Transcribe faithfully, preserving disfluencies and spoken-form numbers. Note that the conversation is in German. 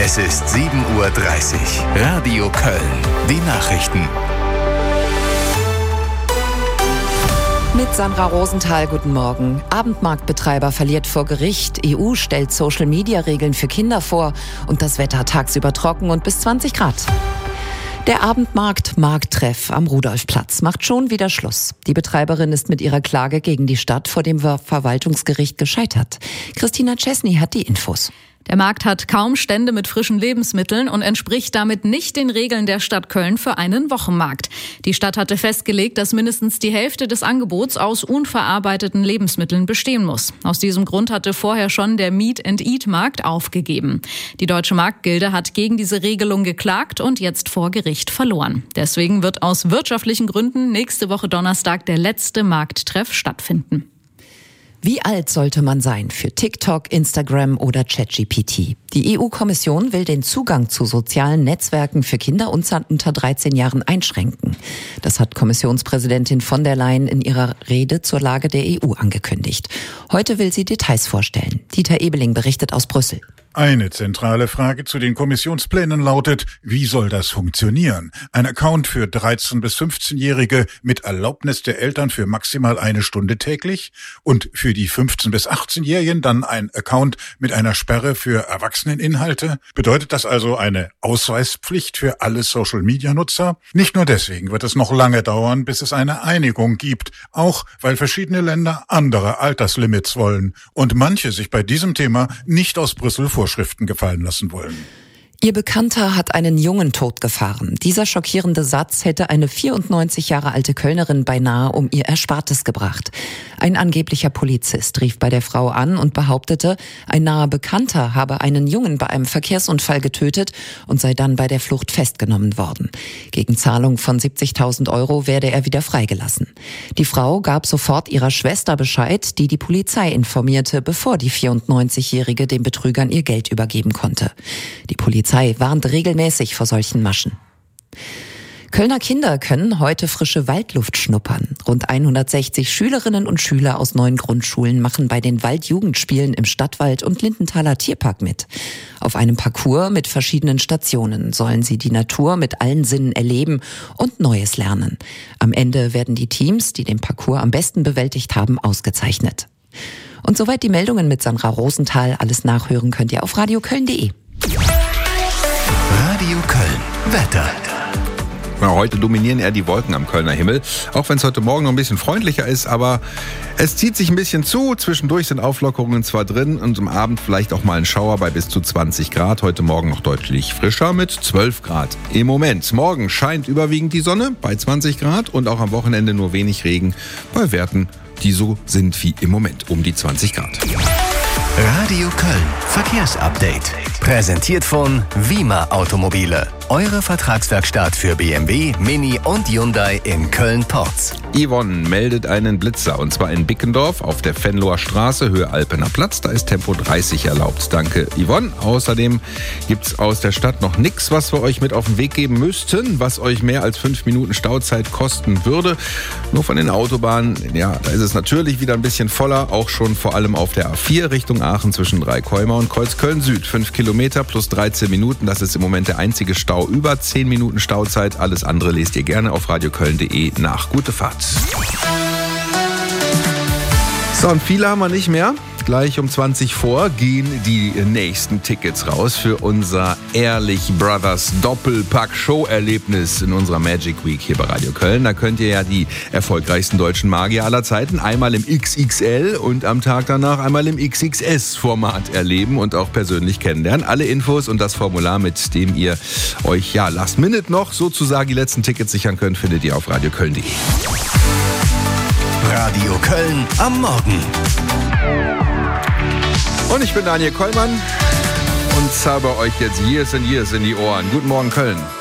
Es ist sieben Uhr dreißig. Radio Köln. Die Nachrichten. Mit Sandra Rosenthal, guten Morgen. Abendmarktbetreiber verliert vor Gericht. E U stellt Social-Media-Regeln für Kinder vor. Und das Wetter tagsüber trocken und bis zwanzig Grad. Der Abendmarkt Markttreff am Rudolfplatz macht schon wieder Schluss. Die Betreiberin ist mit ihrer Klage gegen die Stadt vor dem Verwaltungsgericht gescheitert. Christina Chesney hat die Infos. Der Markt hat kaum Stände mit frischen Lebensmitteln und entspricht damit nicht den Regeln der Stadt Köln für einen Wochenmarkt. Die Stadt hatte festgelegt, dass mindestens die Hälfte des Angebots aus unverarbeiteten Lebensmitteln bestehen muss. Aus diesem Grund hatte vorher schon der Meet-and-Eat-Markt aufgegeben. Die Deutsche Marktgilde hat gegen diese Regelung geklagt und jetzt vor Gericht verloren. Deswegen wird aus wirtschaftlichen Gründen nächste Woche Donnerstag der letzte Markttreff stattfinden. Wie alt sollte man sein für TikTok, Instagram oder ChatGPT? Die E U-Kommission will den Zugang zu sozialen Netzwerken für Kinder unter dreizehn Jahren einschränken. Das hat Kommissionspräsidentin von der Leyen in ihrer Rede zur Lage der E U angekündigt. Heute will sie Details vorstellen. Dieter Ebeling berichtet aus Brüssel. Eine zentrale Frage zu den Kommissionsplänen lautet, wie soll das funktionieren? Ein Account für dreizehn- bis fünfzehnjährige mit Erlaubnis der Eltern für maximal eine Stunde täglich und für die fünfzehn- bis achtzehnjährigen dann ein Account mit einer Sperre für Erwachseneninhalte? Bedeutet das also eine Ausweispflicht für alle Social-Media-Nutzer? Nicht nur deswegen wird es noch lange dauern, bis es eine Einigung gibt, auch weil verschiedene Länder andere Alterslimits wollen und manche sich bei diesem Thema nicht aus Brüssel Vorschriften gefallen lassen wollen. Ihr Bekannter hat einen Jungen totgefahren. Dieser schockierende Satz hätte eine vierundneunzig Jahre alte Kölnerin beinahe um ihr Erspartes gebracht. Ein angeblicher Polizist rief bei der Frau an und behauptete, ein naher Bekannter habe einen Jungen bei einem Verkehrsunfall getötet und sei dann bei der Flucht festgenommen worden. Gegen Zahlung von siebzigtausend Euro werde er wieder freigelassen. Die Frau gab sofort ihrer Schwester Bescheid, die die Polizei informierte, bevor die vierundneunzigjährige den Betrügern ihr Geld übergeben konnte. Die Polizei Die Polizei warnt regelmäßig vor solchen Maschen. Kölner Kinder können heute frische Waldluft schnuppern. Rund hundertsechzig Schülerinnen und Schüler aus neun Grundschulen machen bei den Waldjugendspielen im Stadtwald und Lindenthaler Tierpark mit. Auf einem Parcours mit verschiedenen Stationen sollen sie die Natur mit allen Sinnen erleben und Neues lernen. Am Ende werden die Teams, die den Parcours am besten bewältigt haben, ausgezeichnet. Und soweit die Meldungen mit Sandra Rosenthal. Alles nachhören könnt ihr auf radio köln punkt de. Radio Köln. Wetter. Ja, heute dominieren eher die Wolken am Kölner Himmel, auch wenn es heute Morgen noch ein bisschen freundlicher ist, aber es zieht sich ein bisschen zu. Zwischendurch sind Auflockerungen zwar drin und am Abend vielleicht auch mal ein Schauer bei bis zu zwanzig Grad. Heute Morgen noch deutlich frischer mit zwölf Grad im Moment. Morgen scheint überwiegend die Sonne bei zwanzig Grad und auch am Wochenende nur wenig Regen bei Werten, die so sind wie im Moment, um die zwanzig Grad. Radio Köln. Verkehrsupdate. Präsentiert von Wima Automobile. Eure Vertragswerkstatt für B M W, Mini und Hyundai in Köln-Porz. Yvonne meldet einen Blitzer und zwar in Bickendorf auf der Venloer Straße, Höhe Alpener Platz. Da ist Tempo dreißig erlaubt. Danke, Yvonne. Außerdem gibt's aus der Stadt noch nichts, was wir euch mit auf den Weg geben müssten, was euch mehr als fünf Minuten Stauzeit kosten würde. Nur von den Autobahnen, ja, da ist es natürlich wieder ein bisschen voller, auch schon vor allem auf der A vier Richtung Aachen zwischen Dreikäumer und Kreuzköln Süd. Fünf Kilometer plus dreizehn Minuten, das ist im Moment der einzige Stau. Über zehn Minuten Stauzeit. Alles andere lest ihr gerne auf radio köln punkt de nach. Gute Fahrt. So, und viele haben wir nicht mehr. Gleich um zwanzig vor gehen die nächsten Tickets raus für unser Ehrlich Brothers Doppelpack-Show-Erlebnis in unserer Magic Week hier bei Radio Köln. Da könnt ihr ja die erfolgreichsten deutschen Magier aller Zeiten einmal im X X L und am Tag danach einmal im X X S-Format erleben und auch persönlich kennenlernen. Alle Infos und das Formular, mit dem ihr euch ja last minute noch sozusagen die letzten Tickets sichern könnt, findet ihr auf radio köln punkt de. Radio Köln am Morgen. Und ich bin Daniel Kollmann und zauber euch jetzt Years and Years in die Ohren. Guten Morgen, Köln.